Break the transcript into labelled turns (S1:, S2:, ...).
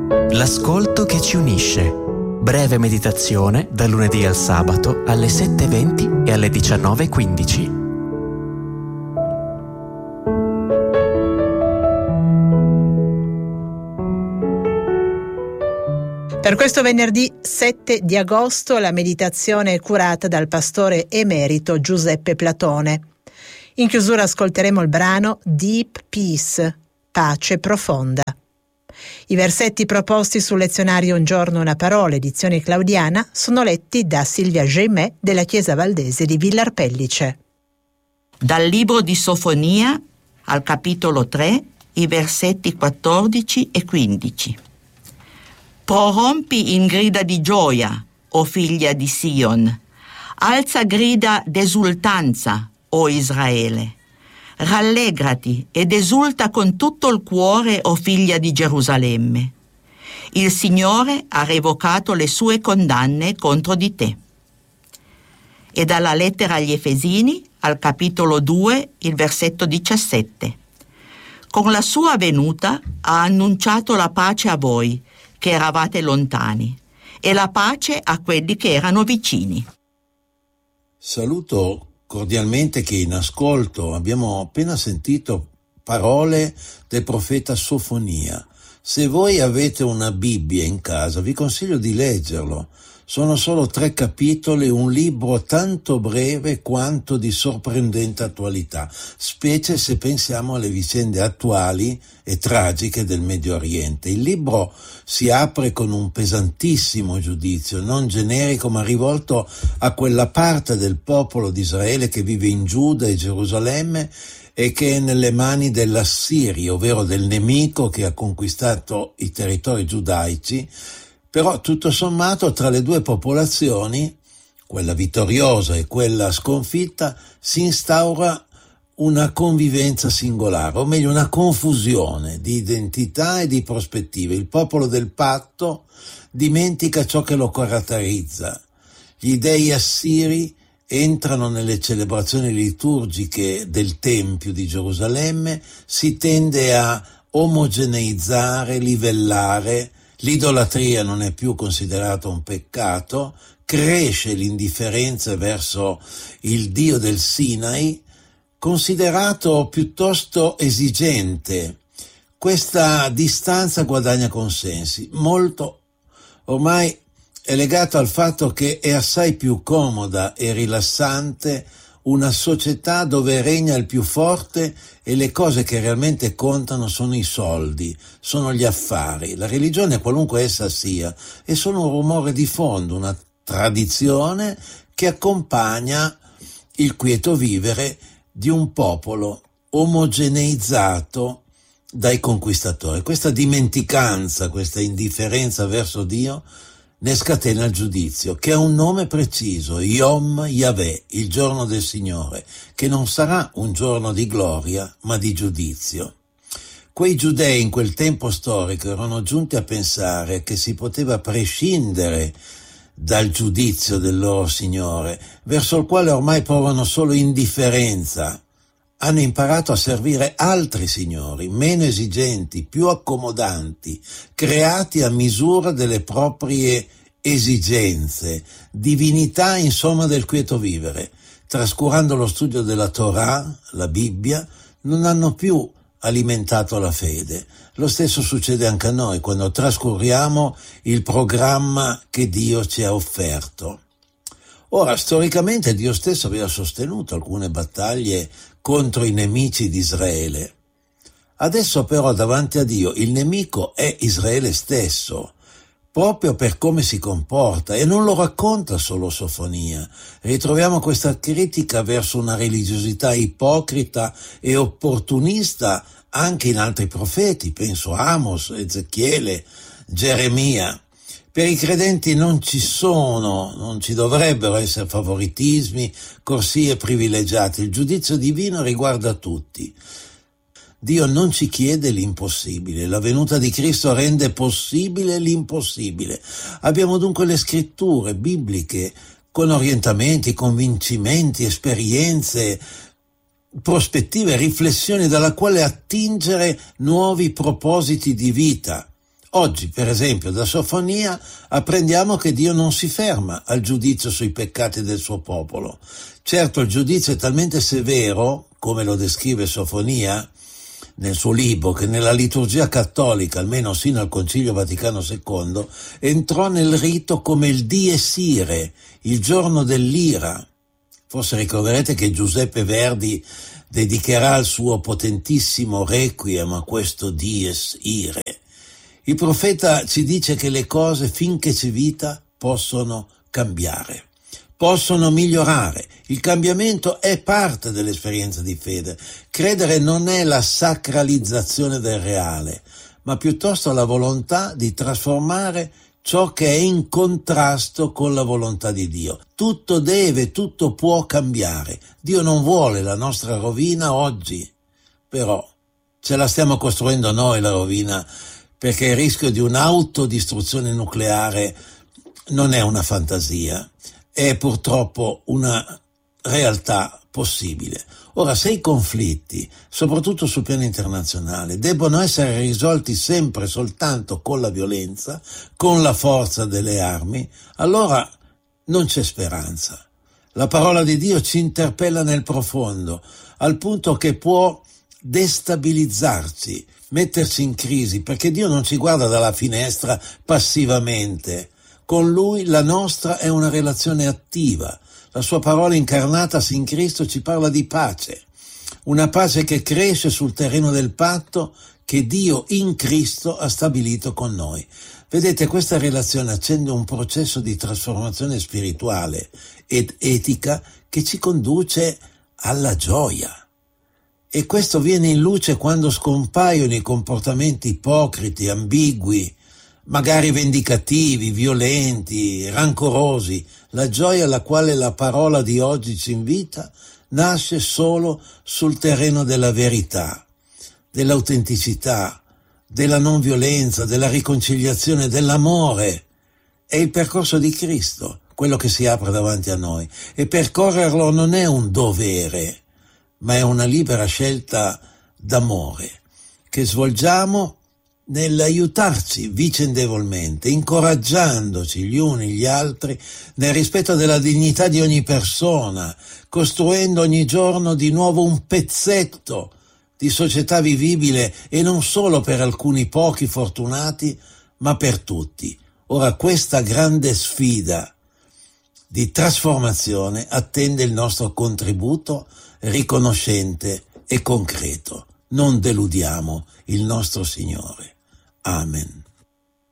S1: L'ascolto che ci unisce. Breve meditazione dal lunedì al sabato alle 7:20 e alle 19:15.
S2: Per questo venerdì 7 di agosto la meditazione è curata dal pastore emerito Giuseppe Platone. In chiusura ascolteremo il brano Deep Peace, pace profonda. I versetti proposti sul lezionario Un giorno una parola, edizione claudiana, sono letti da Silvia Gemè della Chiesa Valdese di Villar Pellice.
S3: Dal libro di Sofonia, al capitolo 3, i versetti 14 e 15. Prorompi in grida di gioia, o figlia di Sion. Alza grida d'esultanza, o Israele. Rallegrati ed esulta con tutto il cuore, o figlia di Gerusalemme. Il Signore ha revocato le sue condanne contro di te. E dalla lettera agli Efesini, al capitolo 2, il versetto 17. Con la sua venuta ha annunciato la pace a voi, che eravate lontani, e la pace a quelli che erano vicini.
S4: Saluto cordialmente chi è in ascolto. Abbiamo appena sentito parole del profeta Sofonia. Se voi avete una Bibbia in casa, vi consiglio di leggerlo. Sono solo 3 capitoli, un libro tanto breve quanto di sorprendente attualità, specie se pensiamo alle vicende attuali e tragiche del Medio Oriente. Il libro si apre con un pesantissimo giudizio, non generico ma rivolto a quella parte del popolo di Israele che vive in Giuda e Gerusalemme e che è nelle mani dell'Assirio, ovvero del nemico che ha conquistato i territori giudaici. Però tutto sommato tra le due popolazioni, quella vittoriosa e quella sconfitta, si instaura una convivenza singolare, o meglio una confusione di identità e di prospettive. Il popolo del patto dimentica ciò che lo caratterizza. Gli dei assiri entrano nelle celebrazioni liturgiche del Tempio di Gerusalemme, si tende a omogeneizzare, livellare. L'idolatria non è più considerata un peccato, cresce l'indifferenza verso il Dio del Sinai, considerato piuttosto esigente. Questa distanza guadagna consensi, molto ormai è legato al fatto che è assai più comoda e rilassante una società dove regna il più forte e le cose che realmente contano sono i soldi, sono gli affari. La religione, qualunque essa sia, è solo un rumore di fondo, una tradizione che accompagna il quieto vivere di un popolo omogeneizzato dai conquistatori. Questa dimenticanza, questa indifferenza verso Dio ne scatena il giudizio, che ha un nome preciso, Yom Yahweh, il giorno del Signore, che non sarà un giorno di gloria, ma di giudizio. Quei giudei in quel tempo storico erano giunti a pensare che si poteva prescindere dal giudizio del loro Signore, verso il quale ormai provano solo indifferenza. Hanno imparato a servire altri signori, meno esigenti, più accomodanti, creati a misura delle proprie esigenze, divinità insomma del quieto vivere. Trascurando lo studio della Torah, la Bibbia, non hanno più alimentato la fede. Lo stesso succede anche a noi quando trascuriamo il programma che Dio ci ha offerto. Ora, storicamente Dio stesso aveva sostenuto alcune battaglie contro i nemici di Israele. Adesso però davanti a Dio il nemico è Israele stesso, proprio per come si comporta, e non lo racconta solo Sofonia. Ritroviamo questa critica verso una religiosità ipocrita e opportunista anche in altri profeti, penso a Amos, Ezechiele, Geremia. Per i credenti non ci dovrebbero essere favoritismi, corsie privilegiate. Il giudizio divino riguarda tutti. Dio non ci chiede l'impossibile. La venuta di Cristo rende possibile l'impossibile. Abbiamo dunque le scritture bibliche con orientamenti, convincimenti, esperienze, prospettive, riflessioni dalla quale attingere nuovi propositi di vita. Oggi, per esempio, da Sofonia apprendiamo che Dio non si ferma al giudizio sui peccati del suo popolo. Certo, il giudizio è talmente severo, come lo descrive Sofonia nel suo libro, che nella liturgia cattolica, almeno sino al Concilio Vaticano II, entrò nel rito come il Dies Irae, il giorno dell'ira. Forse ricorderete che Giuseppe Verdi dedicherà il suo potentissimo requiem a questo Dies Irae. Il profeta ci dice che le cose, finché c'è vita, possono cambiare, possono migliorare. Il cambiamento è parte dell'esperienza di fede. Credere non è la sacralizzazione del reale, ma piuttosto la volontà di trasformare ciò che è in contrasto con la volontà di Dio. Tutto può cambiare. Dio non vuole la nostra rovina oggi, però ce la stiamo costruendo noi la rovina, perché il rischio di un'autodistruzione nucleare non è una fantasia, è purtroppo una realtà possibile. Ora, se i conflitti, soprattutto sul piano internazionale, debbono essere risolti sempre soltanto con la violenza, con la forza delle armi, allora non c'è speranza. La parola di Dio ci interpella nel profondo, al punto che può destabilizzarci, metterci in crisi, perché Dio non ci guarda dalla finestra passivamente. Con Lui la nostra è una relazione attiva. La sua parola incarnatasi in Cristo ci parla di pace, una pace che cresce sul terreno del patto che Dio in Cristo ha stabilito con noi. Vedete, questa relazione accende un processo di trasformazione spirituale ed etica che ci conduce alla gioia. E questo viene in luce quando scompaiono i comportamenti ipocriti, ambigui, magari vendicativi, violenti, rancorosi. La gioia alla quale la parola di oggi ci invita nasce solo sul terreno della verità, dell'autenticità, della non violenza, della riconciliazione, dell'amore. È il percorso di Cristo, quello che si apre davanti a noi, e percorrerlo non è un dovere, ma è una libera scelta d'amore che svolgiamo nell'aiutarci vicendevolmente, incoraggiandoci gli uni gli altri nel rispetto della dignità di ogni persona, costruendo ogni giorno di nuovo un pezzetto di società vivibile, e non solo per alcuni pochi fortunati, ma per tutti. Ora, questa grande sfida di trasformazione attende il nostro contributo riconoscente e concreto. Non deludiamo il nostro Signore. Amen.